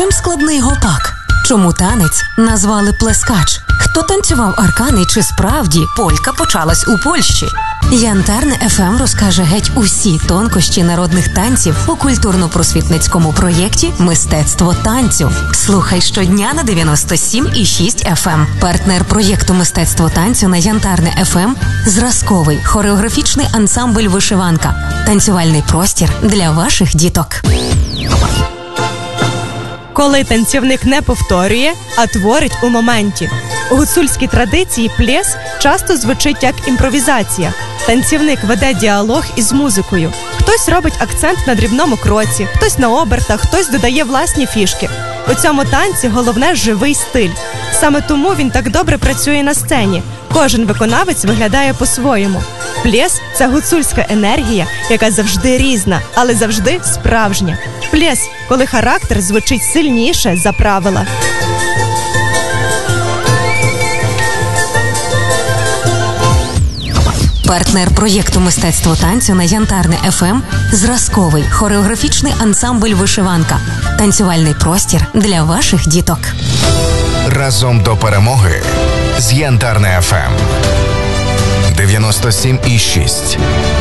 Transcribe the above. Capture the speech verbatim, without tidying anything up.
Чим складний гопак? Чому танець назвали плескач? Хто танцював аркани, чи справді полька почалась у Польщі? Янтарне еф ем розкаже геть усі тонкощі народних танців у культурно-просвітницькому проєкті «Мистецтво танцю». Слухай щодня на дев'яносто сім і шість еф ем. Партнер проєкту «Мистецтво танцю» на Янтарне еф ем – зразковий хореографічний ансамбль «Вишиванка». Танцювальний простір для ваших діток. Коли танцівник не повторює, а творить у моменті. У гуцульській традиції пляс часто звучить як імпровізація. Танцівник веде діалог із музикою. Хтось робить акцент на дрібному кроці, хтось на обертах, хтось додає власні фішки. У цьому танці головне – живий стиль. Саме тому він так добре працює на сцені. Кожен виконавець виглядає по-своєму. Пляс – це гуцульська енергія, яка завжди різна, але завжди справжня. Пляс – коли характер звучить сильніше за правила. Партнер проєкту «Мистецтво танцю» на Янтарне еф ем – зразковий хореографічний ансамбль «Вишиванка». Танцювальний простір для ваших діток. Разом до перемоги з Янтарне еф ем дев'яносто сім і шість.